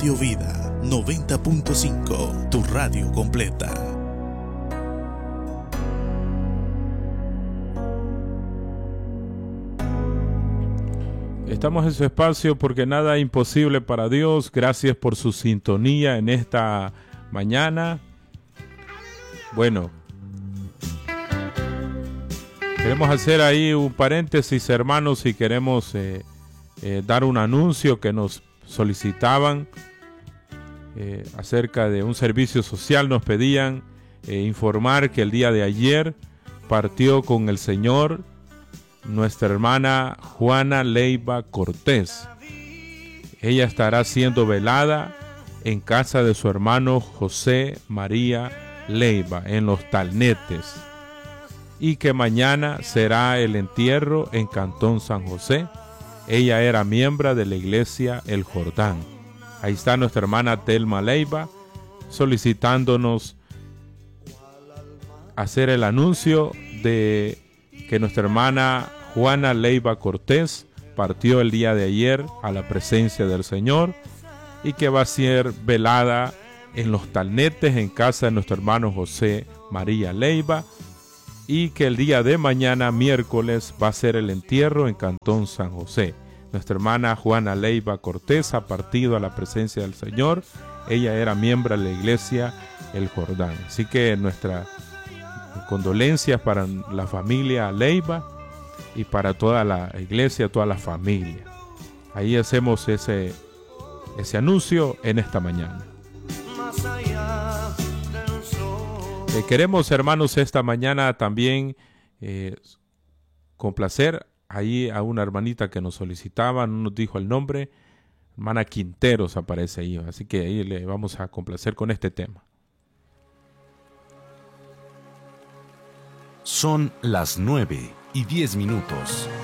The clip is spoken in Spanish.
Radio Vida 90.5, tu radio completa. Estamos en su espacio porque nada es imposible para Dios. Gracias por su sintonía en esta mañana. Bueno, queremos hacer ahí un paréntesis, hermanos, y queremos dar un anuncio que nos solicitaban acerca de un servicio social. Nos pedían informar que el día de ayer partió con el Señor nuestra hermana Juana Leiva Cortés. Ella estará siendo velada en casa de su hermano José María Leiva en Los Talnetes, y que mañana será el entierro en Cantón San José. Ella era miembro de la iglesia El Jordán. Ahí está nuestra hermana Telma Leiva solicitándonos hacer el anuncio de que nuestra hermana Juana Leiva Cortés partió el día de ayer a la presencia del Señor y que va a ser velada en Los Talnetes en casa de nuestro hermano José María Leiva, y que el día de mañana, miércoles, va a ser el entierro en Cantón San José. Nuestra hermana Juana Leiva Cortés ha partido a la presencia del Señor. Ella era miembro de la iglesia El Jordán. Así que nuestras condolencias para la familia Leiva y para toda la iglesia, toda la familia. Ahí hacemos ese anuncio en esta mañana. Queremos, hermanos, esta mañana también complacer ahí a una hermanita que nos solicitaba, no nos dijo el nombre, hermana Quinteros aparece ahí, así que ahí le vamos a complacer con este tema. Son las 9:10.